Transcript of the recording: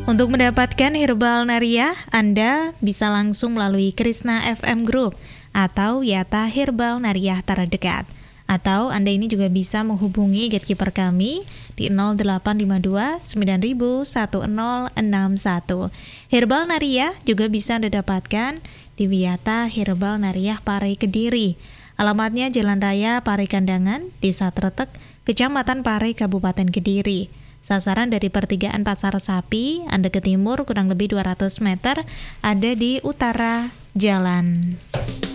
Untuk mendapatkan Herbal Nariah, Anda bisa langsung melalui Krishna FM Group atau Yata Herbal Nariah terdekat. Atau Anda ini juga bisa menghubungi gatekeeper kami di 0852 9000 1061. Herbal Nariah juga bisa Anda dapatkan di Wiyata Herbal Nariah Pare Kediri. Alamatnya Jalan Raya Pare Kandangan, Desa Tretek, Kecamatan Pare, Kabupaten Kediri. Sasaran dari pertigaan Pasar Sapi, Anda ke timur kurang lebih 200 meter, ada di utara jalan.